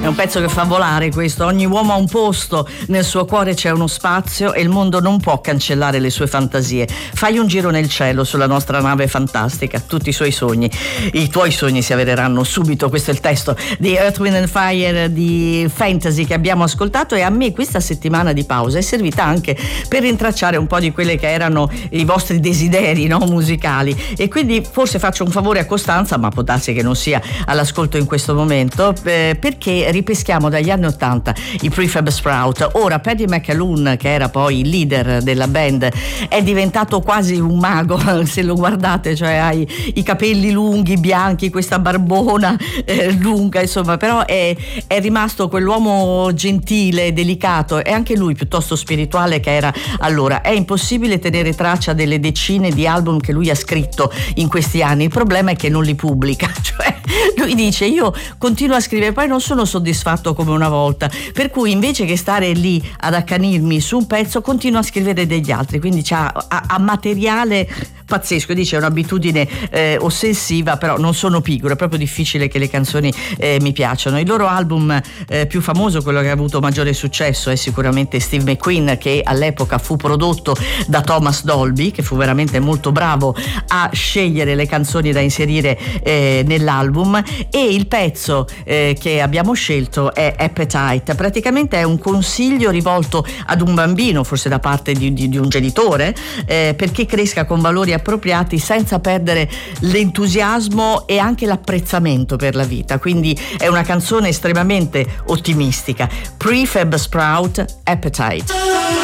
un pezzo che fa volare questo. Ogni uomo ha un posto, nel suo cuore c'è uno spazio e il mondo non può cancellare le sue fantasie. Fai un giro nel cielo sulla nostra nave fantastica, tutti i tuoi sogni si avvereranno subito. Questo è il testo di Earth, Wind and Fire di Fantasy che abbiamo ascoltato, e a me questa settimana di pausa è servita anche per rintracciare un po' di quelle che erano i vostri desideri, no, musicali, e quindi forse faccio un favore a Costanza, ma può darsi che non sia all'ascolto in questo momento, perché ripeschiamo dagli anni 80 i Prefab Sprout. Ora Paddy McAloon, che era poi il leader della band, è diventato quasi un mago se lo guardate, cioè ha i capelli lunghi, bianchi, questa barbona lunga, insomma, però è rimasto quell'uomo gentile, delicato, e anche lui piuttosto spirituale che era allora. È impossibile tenere traccia delle decine di album che lui ha scritto in questi anni, il problema è che non li pubblica, cioè lui dice: io continuo a scrivere, poi non sono soddisfatto come una volta, per cui invece che stare lì ad accanirmi su un pezzo continuo a scrivere degli altri, quindi ha materiale pazzesco. Dice è un'abitudine ossessiva, però non sono pigro, è proprio difficile che le canzoni mi piacciono. Il loro album più famoso, quello che ha avuto maggiore successo, è sicuramente Steve McQueen, che all'epoca fu prodotto da Thomas Dolby, che fu veramente molto bravo a scegliere le canzoni da inserire nell'album, e il pezzo che abbiamo scelto è Appetite. Praticamente è un consiglio rivolto ad un bambino, forse da parte di un genitore, perché cresca con valori appropriati senza perdere l'entusiasmo e anche l'apprezzamento per la vita. Quindi è una canzone estremamente ottimistica. Prefab Sprout, Appetite.